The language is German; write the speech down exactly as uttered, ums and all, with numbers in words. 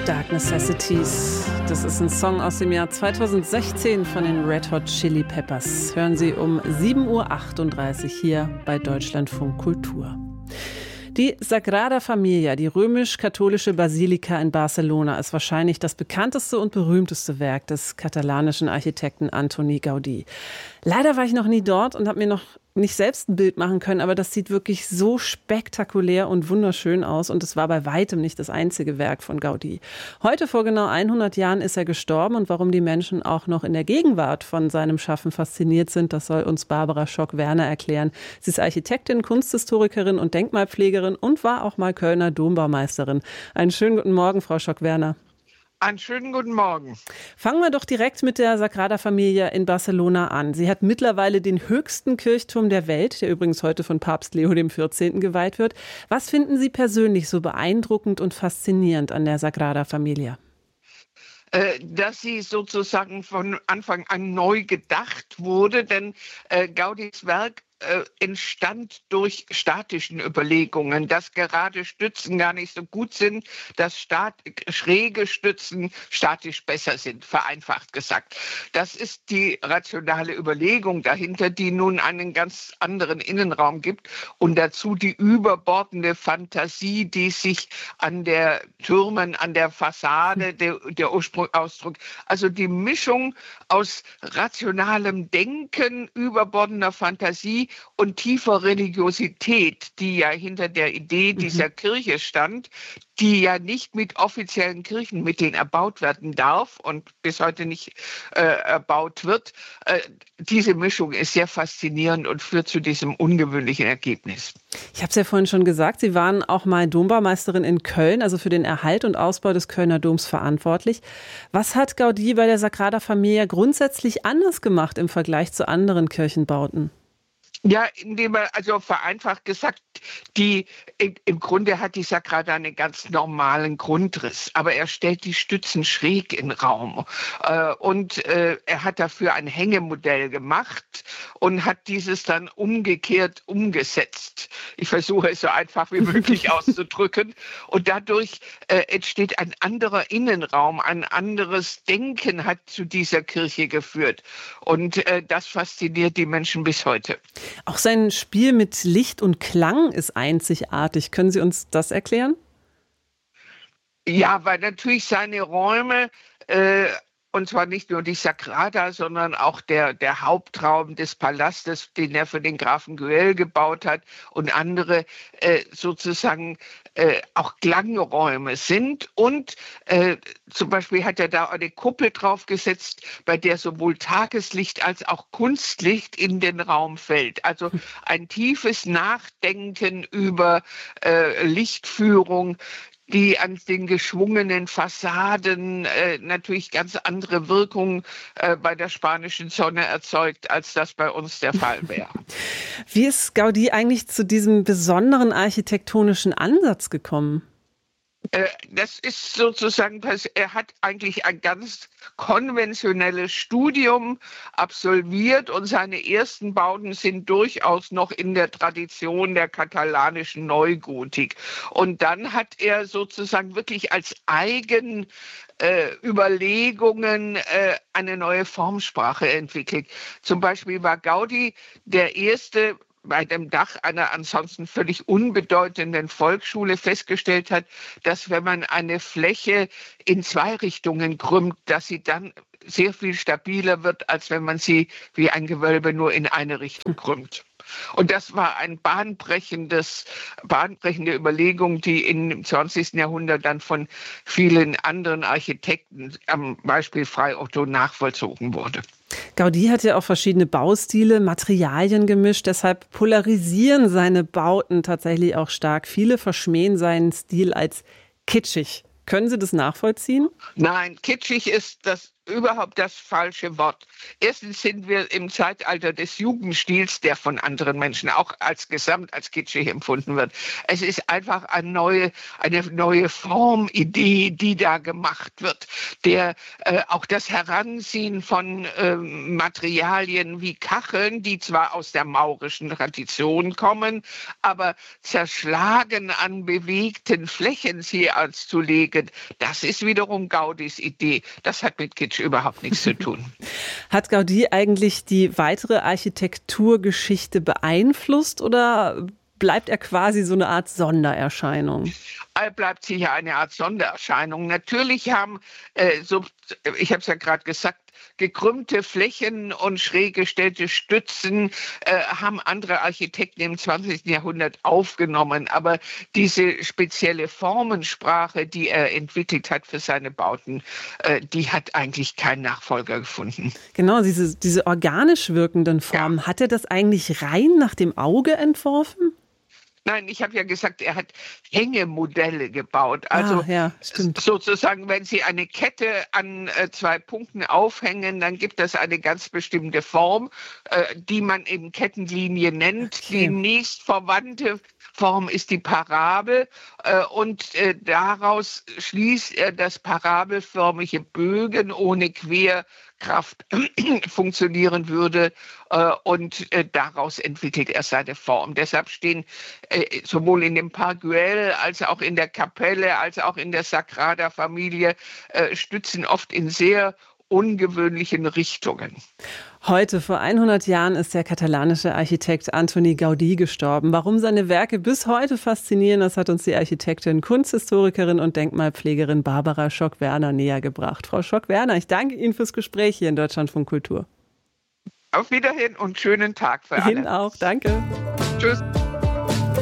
Dark Necessities. Das ist ein Song aus dem Jahr zweitausendsechzehn von den Red Hot Chili Peppers. Hören Sie um sieben Uhr achtunddreißig hier bei Deutschlandfunk Kultur. Die Sagrada Familia, die römisch-katholische Basilika in Barcelona, ist wahrscheinlich das bekannteste und berühmteste Werk des katalanischen Architekten Antoni Gaudí. Leider war ich noch nie dort und habe mir noch nicht selbst ein Bild machen können, aber das sieht wirklich so spektakulär und wunderschön aus und es war bei weitem nicht das einzige Werk von Gaudí. Heute vor genau hundert Jahren ist er gestorben und warum die Menschen auch noch in der Gegenwart von seinem Schaffen fasziniert sind, das soll uns Barbara Schock-Werner erklären. Sie ist Architektin, Kunsthistorikerin und Denkmalpflegerin und war auch mal Kölner Dombaumeisterin. Einen schönen guten Morgen, Frau Schock-Werner. Einen schönen guten Morgen. Fangen wir doch direkt mit der Sagrada Familia in Barcelona an. Sie hat mittlerweile den höchsten Kirchturm der Welt, der übrigens heute von Papst Leo der vierzehnte geweiht wird. Was finden Sie persönlich so beeindruckend und faszinierend an der Sagrada Familia? Dass sie sozusagen von Anfang an neu gedacht wurde, denn äh, Gaudís Werk äh, entstand durch statischen Überlegungen, dass gerade Stützen gar nicht so gut sind, dass Stat schräge Stützen statisch besser sind, vereinfacht gesagt. Das ist die rationale Überlegung dahinter, die nun einen ganz anderen Innenraum gibt und dazu die überbordende Fantasie, die sich an der Türmen, an der Fassade, der, der Ursprung Ausdruck. Also die Mischung aus rationalem Denken, überbordender Fantasie und tiefer Religiosität, die ja hinter der Idee dieser mhm. Kirche stand, die ja nicht mit offiziellen Kirchenmitteln erbaut werden darf und bis heute nicht äh, erbaut wird. Äh, diese Mischung ist sehr faszinierend und führt zu diesem ungewöhnlichen Ergebnis. Ich habe es ja vorhin schon gesagt, Sie waren auch mal Dombaumeisterin in Köln, also für den Erhalt und Ausbau des Kölner Doms verantwortlich. Was hat Gaudí bei der Sagrada Familia grundsätzlich anders gemacht im Vergleich zu anderen Kirchenbauten? Ja, indem er, also vereinfacht gesagt, die, im, im Grunde hat die Sagrada einen ganz normalen Grundriss, aber er stellt die Stützen schräg in den Raum. Äh, und äh, er hat dafür ein Hängemodell gemacht und hat dieses dann umgekehrt umgesetzt. Ich versuche es so einfach wie möglich auszudrücken. Und dadurch äh, entsteht ein anderer Innenraum, ein anderes Denken hat zu dieser Kirche geführt. Und äh, das fasziniert die Menschen bis heute. Auch sein Spiel mit Licht und Klang ist einzigartig. Können Sie uns das erklären? Ja, weil natürlich seine Räume, äh, und zwar nicht nur die Sagrada, sondern auch der, der Hauptraum des Palastes, den er für den Grafen Güell gebaut hat und andere äh, sozusagen äh, auch Klangräume sind. Und äh, zum Beispiel hat er da eine Kuppel draufgesetzt, bei der sowohl Tageslicht als auch Kunstlicht in den Raum fällt. Also ein tiefes Nachdenken über äh, Lichtführung, die an den geschwungenen Fassaden äh, natürlich ganz andere Wirkung äh, bei der spanischen Sonne erzeugt, als das bei uns der Fall wäre. Wie ist Gaudí eigentlich zu diesem besonderen architektonischen Ansatz gekommen? Das ist sozusagen, er hat eigentlich ein ganz konventionelles Studium absolviert und seine ersten Bauten sind durchaus noch in der Tradition der katalanischen Neugotik. Und dann hat er sozusagen wirklich als eigen Äh, Überlegungen äh, eine neue Formsprache entwickelt. Zum Beispiel war Gaudí der erste, bei dem Dach einer ansonsten völlig unbedeutenden Volksschule festgestellt hat, dass wenn man eine Fläche in zwei Richtungen krümmt, dass sie dann sehr viel stabiler wird, als wenn man sie wie ein Gewölbe nur in eine Richtung krümmt. Und das war ein bahnbrechendes, bahnbrechende Überlegung, die im zwanzigsten Jahrhundert dann von vielen anderen Architekten, am Beispiel Frei Otto, nachvollzogen wurde. Gaudí hat ja auch verschiedene Baustile, Materialien gemischt, deshalb polarisieren seine Bauten tatsächlich auch stark. Viele verschmähen seinen Stil als kitschig. Können Sie das nachvollziehen? Nein, kitschig ist das überhaupt das falsche Wort. Erstens sind wir im Zeitalter des Jugendstils, der von anderen Menschen auch als gesamt, als kitschig empfunden wird. Es ist einfach eine neue, eine neue Formidee, die da gemacht wird. Der, äh, auch das Heranziehen von äh, Materialien wie Kacheln, die zwar aus der maurischen Tradition kommen, aber zerschlagen an bewegten Flächen sie anzulegen, das ist wiederum Gaudis Idee. Das hat mit Kitsch überhaupt nichts zu tun. Hat Gaudí eigentlich die weitere Architekturgeschichte beeinflusst oder bleibt er quasi so eine Art Sondererscheinung? Er bleibt sicher eine Art Sondererscheinung. Natürlich haben, äh, so, ich habe es ja gerade gesagt, gekrümmte Flächen und schräg gestellte Stützen äh, haben andere Architekten im zwanzigsten Jahrhundert aufgenommen. Aber diese spezielle Formensprache, die er entwickelt hat für seine Bauten, äh, die hat eigentlich keinen Nachfolger gefunden. Genau, diese, diese organisch wirkenden Formen, ja. Hat er das eigentlich rein nach dem Auge entworfen? Nein, ich habe ja gesagt, er hat Hängemodelle gebaut. Also ah, ja, stimmt. sozusagen, wenn Sie eine Kette an äh, zwei Punkten aufhängen, dann gibt es eine ganz bestimmte Form, äh, die man eben Kettenlinie nennt. Okay. Die nächstverwandte Form ist die Parabel äh, und äh, daraus schließt er, dass parabelförmige Bögen ohne Querkraft funktionieren würde äh, und äh, daraus entwickelt er seine Form. Deshalb stehen äh, sowohl in dem Park Güell als auch in der Kapelle als auch in der Sagrada Familie äh, Stützen oft in sehr ungewöhnlichen Richtungen. Heute, vor hundert Jahren, ist der katalanische Architekt Antoni Gaudí gestorben. Warum seine Werke bis heute faszinieren, das hat uns die Architektin, Kunsthistorikerin und Denkmalpflegerin Barbara Schock-Werner näher gebracht. Frau Schock-Werner, ich danke Ihnen fürs Gespräch hier in Deutschlandfunk Kultur. Auf Wiedersehen und schönen Tag für alle. Ihnen auch, danke. Tschüss.